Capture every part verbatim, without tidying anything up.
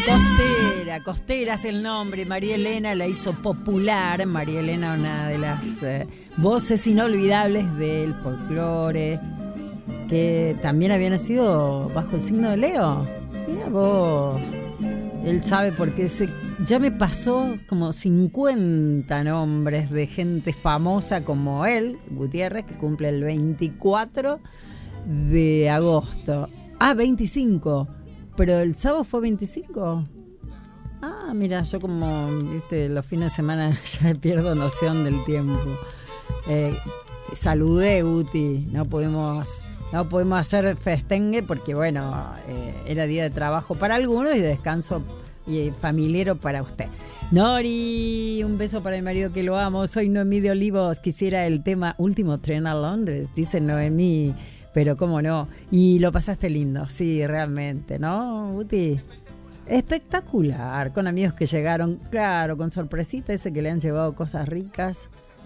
Costera, Costera es el nombre. María Elena la hizo popular. María Elena, una de las eh, voces inolvidables del folclore, que también había nacido bajo el signo de Leo. Mira vos, él sabe porque se, ya me pasó como cincuenta nombres de gente famosa como él, Gutiérrez, que cumple el veinticuatro de agosto. Ah, veinticinco. Pero el sábado fue veinticinco. Ah, mira, yo como, viste, los fines de semana ya pierdo noción del tiempo. Eh, te saludé, Guti. No pudimos, no pudimos hacer festengue porque, bueno, eh, era día de trabajo para algunos y de descanso y familiero para usted. Nori, un beso para mi marido que lo amo. Soy Noemí de Olivos. Quisiera el tema Último Tren a Londres, dice Noemí. Pero cómo no, y lo pasaste lindo, sí, realmente, ¿no, Guti? Espectacular, con amigos que llegaron, claro, con sorpresita, ese que le han llevado cosas ricas.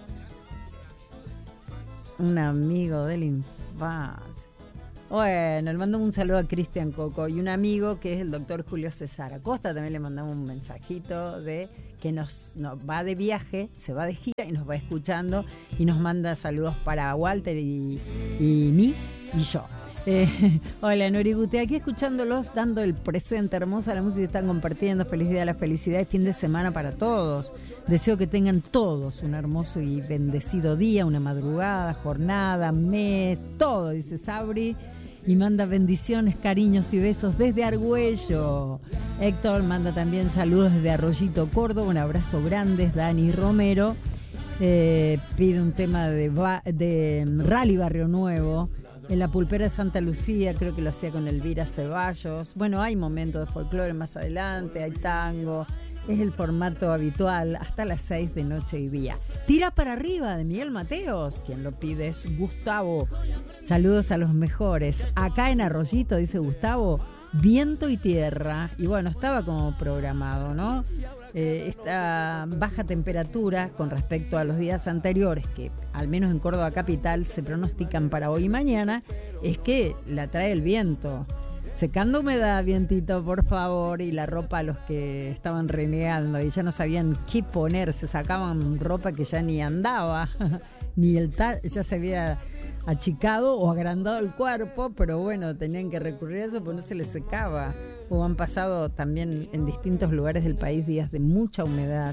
Un amigo de la infancia. Bueno, le mandamos un saludo a Cristian Coco y un amigo que es el doctor Julio César Acosta, también le mandamos un mensajito de que nos, nos va de viaje, se va de gira y nos va escuchando y nos manda saludos para Walter y, y mí y yo. Eh, hola Norigute, aquí escuchándolos, dando el presente, hermosa la música que están compartiendo, feliz día de la felicidad y fin de semana para todos. Deseo que tengan todos un hermoso y bendecido día, una madrugada, jornada, mes, todo, dice Sabri. Y manda bendiciones, cariños y besos desde Argüello. Héctor manda también saludos desde Arroyito, Córdoba. Un abrazo grande, Dani Romero. Eh, pide un tema de, de Rally Barrio Nuevo. En la Pulpera de Santa Lucía, creo que lo hacía con Elvira Ceballos. Bueno, hay momentos de folclore más adelante, hay tango. Es el formato habitual hasta las seis de noche y día. Tira para arriba de Miguel Mateos. Quien lo pide es Gustavo. Saludos a los mejores. Acá en Arroyito, dice Gustavo, viento y tierra. Y bueno, estaba como programado, ¿no? Eh, esta baja temperatura con respecto a los días anteriores, que al menos en Córdoba capital se pronostican para hoy y mañana, es que la trae el viento. Secando humedad, vientito, por favor, y la ropa a los que estaban renegando y ya no sabían qué ponerse, sacaban ropa que ya ni andaba, ni el tal, ya se había achicado o agrandado el cuerpo, pero bueno, tenían que recurrir a eso porque no se les secaba. O han pasado también en distintos lugares del país días de mucha humedad.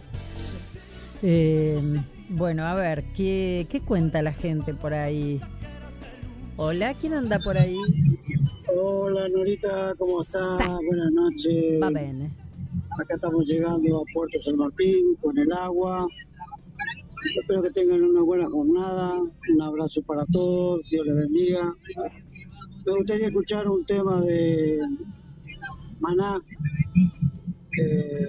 Eh, bueno, a ver, ¿qué, qué cuenta la gente por ahí? Hola, ¿quién anda por ahí? Hola Norita, ¿cómo estás? Sí. Buenas noches. Va bene. Acá estamos llegando a Puerto San Martín con el agua. Espero que tengan una buena jornada. Un abrazo para todos. Dios les bendiga. Me gustaría escuchar un tema de Maná. Eh,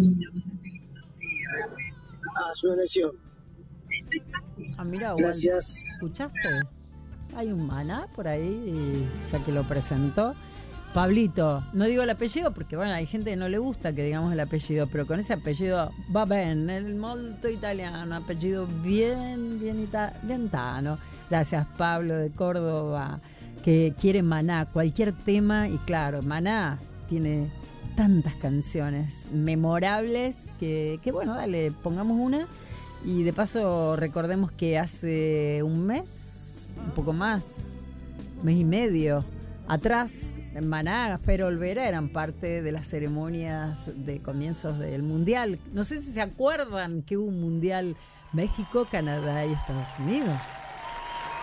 a su elección. Ah, mira, gracias. ¿Escuchaste? Hay un Maná por ahí, ya que lo presentó. Pablito, no digo el apellido porque bueno, hay gente que no le gusta que digamos el apellido, pero con ese apellido va bien, el molto italiano, apellido bien, bien italiano. Gracias Pablo de Córdoba, que quiere Maná, cualquier tema, y claro, Maná tiene tantas canciones memorables que, que bueno, dale, pongamos una y de paso recordemos que hace un mes, un poco más, mes y medio atrás, en Maná, Fer Olvera eran parte de las ceremonias de comienzos del Mundial. No sé si se acuerdan que hubo un Mundial México, Canadá y Estados Unidos.